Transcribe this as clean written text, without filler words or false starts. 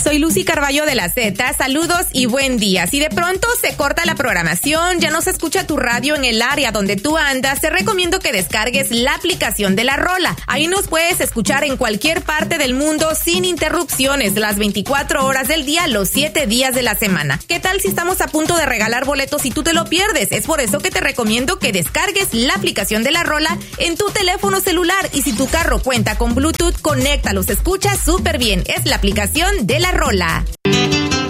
soy Lucy Carballo de La Z. Saludos y buen día. Si de pronto se corta la programación, ya no se escucha tu radio en el área donde tú andas, te recomiendo que descargues la aplicación de La Rola. Ahí nos puedes escuchar en cualquier parte del mundo sin interrupciones, las 24 horas del día, los 7 días de la semana. ¿Qué tal si estamos a punto de regalar boletos y tú te lo pierdes? Es por eso que te recomiendo que descargues la aplicación de La Rola en tu teléfono celular, y si tu carro cuenta con Bluetooth, conéctalo, se escucha súper bien. Es la aplicación de La Rola.